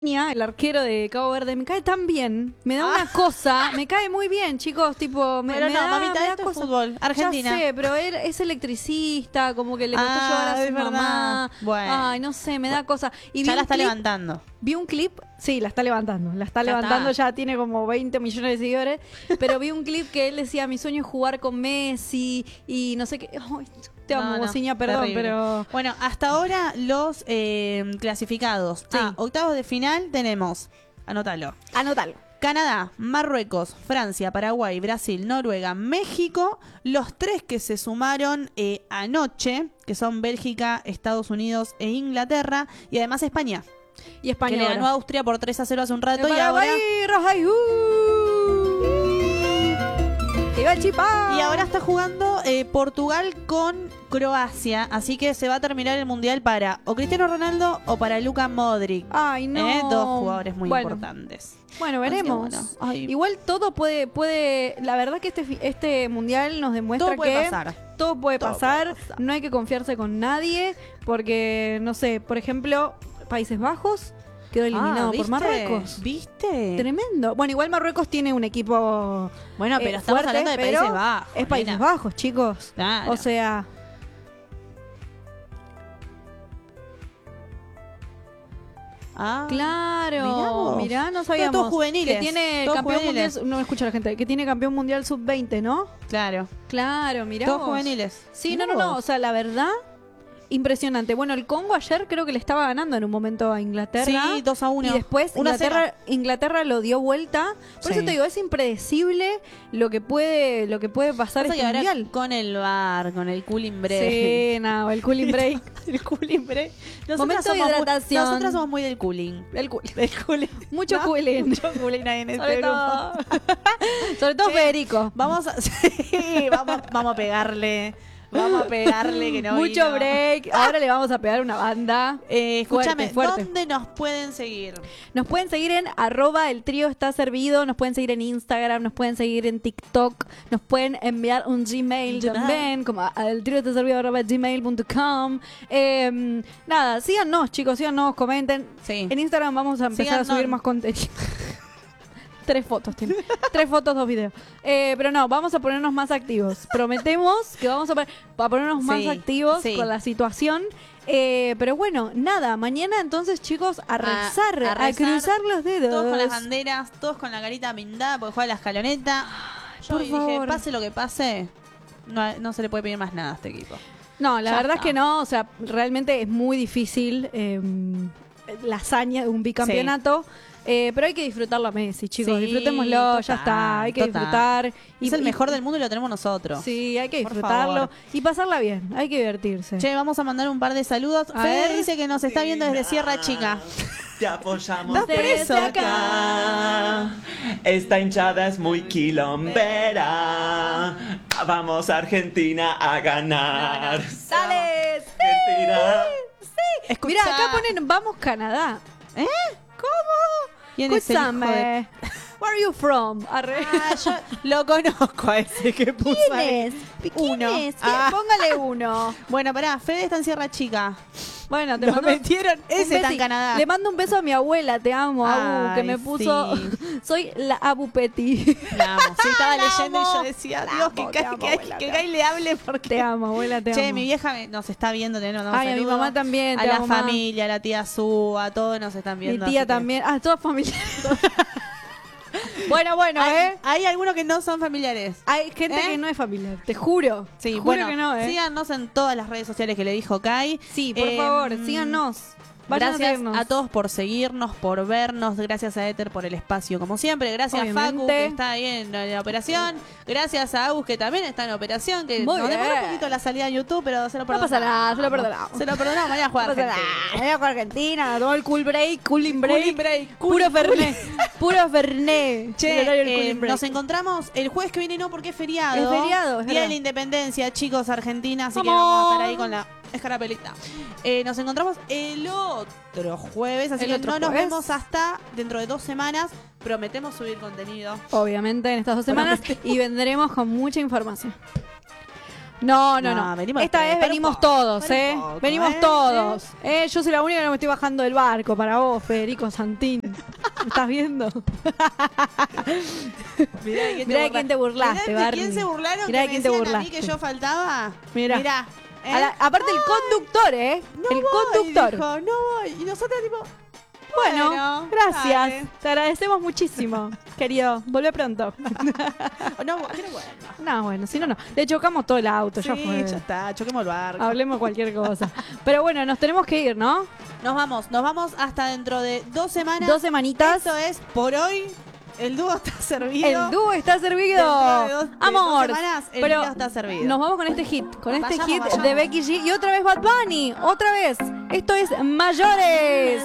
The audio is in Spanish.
El arquero de Cabo Verde, me cae tan bien, me da una cosa, me cae muy bien, chicos, tipo, pero me no, da, mamita, me da esto es cosa. fútbol, Argentina. Ya sé, pero él es electricista, como que le costó llevar a es su verdad. mamá. Bueno. Ay, no sé, me da cosa. Y Ya vi la un está clip, levantando. vi un clip, sí, la está levantando, está. ya tiene como 20 millones de seguidores, pero vi un clip que él decía, mi sueño es jugar con Messi y no sé qué. Ay, te amo, Bociña, perdón, terrible. pero... Bueno, hasta ahora los clasificados Sí. a octavos de final tenemos, anótalo, Anótalo. Canadá, Marruecos, Francia, Paraguay, Brasil, Noruega, México, los 3 que se sumaron anoche, que son Bélgica, Estados Unidos e Inglaterra, y además España, Y España. que le ganó a Austria por 3-0 hace un rato y Paraguay, ahora... Rajay, ¡Viva el Chipá! Y ahora está jugando Portugal con Croacia, así que se va a terminar el Mundial para o Cristiano Ronaldo o para Luka Modric. Ay, no. Dos jugadores muy Bueno. importantes. Bueno, veremos. Así que bueno, ay. Igual todo puede... La verdad que este mundial nos demuestra Todo puede que... pasar. Todo puede Todo pasar. puede pasar. No hay que confiarse con nadie. Porque, no sé, por ejemplo, Países Bajos quedó eliminado por Marruecos. ¿Viste? Tremendo. Bueno, igual Marruecos tiene un equipo... Bueno, pero estamos fuerte, hablando de pero Países Bajos. Es Países nena. Bajos, chicos. Claro. O sea... Ah, Claro, mirá vos. mirá, no sabíamos. Todos juveniles, Que tiene todos campeón juveniles. mundial, no me escucha la gente, que tiene campeón mundial sub-20, ¿no? Claro. Claro, mirá Todos vos. juveniles. Sí, Mirá no, vos. o sea, la verdad, impresionante. Bueno, el Congo ayer creo que le estaba ganando en un momento a Inglaterra. Sí, 2-1. Y después 1-0. Inglaterra lo dio vuelta. Por Sí. eso te digo, es impredecible lo que puede pasar Pasa este que ahora mundial. con el VAR, con el cooling break. Sí, no, el cooling break. El cooling break. Momento de hidratación. Nosotras somos muy del cooling. El cooling. Del cooling. Mucho ¿No? cooling. Mucho cooling ahí en este Sobre grupo. todo, sobre todo Che, Federico. Vamos a, sí, vamos a pegarle. Vamos a pegarle que no Mucho vino. break. Ahora le vamos a pegar una banda. Escúchame, fuerte. ¿dónde nos pueden seguir? Nos pueden seguir en @el trío está servido. Nos pueden seguir en Instagram. Nos pueden seguir en TikTok. Nos pueden enviar un Gmail también, como el trío está servido @gmail.com. Nada, síganos, chicos, síganos, comenten. Sí. En Instagram vamos a empezar a Síganos. subir más contenido. 3 fotos tiene. 3 fotos, 2 videos. Pero no, vamos a ponernos más activos. Prometemos que vamos a ponernos más Sí, activos sí. con la situación. Pero bueno, nada, mañana entonces, chicos, a rezar, a rezar, cruzar los dedos. Todos con las banderas, todos con la carita pindada porque juega la escaloneta. Yo por dije, favor. pase lo que pase, no se le puede pedir más nada a este equipo. No, la Ya verdad está. es que no, o sea, realmente es muy difícil la hazaña de un bicampeonato. Pero hay que disfrutarlo a Messi, chicos. Sí, Disfrutémoslo, total, ya está. Hay que total. disfrutar. Es el mejor del mundo y lo tenemos nosotros. Sí, hay que Por disfrutarlo favor. y pasarla bien. Hay que divertirse. Che, vamos a mandar un par de saludos. A Fede ver. dice que nos está viendo desde Sierra Chica. Te apoyamos ¿Estás preso? desde acá. Esta hinchada es muy quilombera. Vamos Argentina a ganar. ¡Dale! Argentina. Escuchá. Mira, acá ponen Vamos Canadá. ¿Eh? ¿Cómo? ¿Quién es el hijo de- Escúchame. Where are you from? Arre. Ah, yo lo conozco a ese que puso ahí. ¿Quién Uno. es? Ah. Póngale uno. Bueno, pará, Fede está en Sierra Chica. Bueno, te Lo mando metieron, un ese está en besi- Canadá. Le mando un beso a mi abuela, te amo, Abu, que Ay, me puso. sí. Soy la Abu Petty. La amo. Sí, estaba La leyendo y amo. yo decía, La Dios, amo, que te Kai amo, que, abuela, que te Kai le hable porque... Te amo, abuela, te amo. Che, mi vieja nos está viendo, te mandamos Ay, a mi saludos. mamá también, A te la amo, mamá. familia, a la tía Su, a todos nos están Mi viendo. tía así que- también. Ah, toda familia. Bueno, Hay algunos que no son familiares. Hay gente ¿Eh? que no es familiar, te juro. Sí, Te juro bueno, que no, síganos en todas las redes sociales que le dijo Kai. Sí, por favor, síganos. Vayan Gracias seguirnos. a todos por seguirnos, por vernos. Gracias a Éter por el espacio, como siempre. Gracias a Facu, Obviamente. que está ahí en la operación. Gracias a Agus, que también está en operación. Que Muy nos demoró bien. un poquito la salida en YouTube, pero se lo No perdonamos. pasa nada, se lo perdonamos. Se lo perdonamos. Mañana No juega pasa nada. Argentina. Voy a jugar Argentina, todo el cool break, cooling break. Cooling break, Puro Fernet. Puro Fernet. Che, El horario del cooling break. nos encontramos el jueves que viene, no, porque es feriado. Es feriado, es Día verdad. de la Independencia, chicos, Argentina. Así que ¡Vamos! vamos a estar ahí con la escarapelita. Nos encontramos el otro jueves, así El que otro no nos jueves. vemos hasta dentro de 2 semanas. Prometemos subir contenido. Obviamente en estas 2 semanas y vendremos con mucha información. No. venimos Esta tres, vez para venimos un poco, todos, para un poco, venimos todos. Yo soy la única que no me estoy bajando del barco para vos, Federico Santín. ¿Me estás viendo? Mirá de quién te burlaste, Mirá de Barney. quién se burlaron, Mirá que de me quién te decían a mí burlaste. que yo faltaba. Mirá. Mirá. Aparte el conductor, el conductor. Dijo, no voy. Y nosotros tipo... Bueno, gracias. dale. Te agradecemos muchísimo, querido. Volvé pronto. No, pero bueno. No, bueno, si no, no. Le chocamos todo el auto, ya Sí, fue. ya está, choquemos el barco. Hablemos cualquier cosa. Pero bueno, nos tenemos que ir, ¿no? Nos vamos hasta dentro de 2 semanas. 2 semanitas. Esto es por hoy. El dúo está servido. El dúo está servido. Dentro de dos Amor. semanas, el pero dúo está servido. nos vamos con este hit. Con este Vayamos, hit vayamos. de Becky G. Y otra vez Bad Bunny. Otra vez. Esto es Mayores.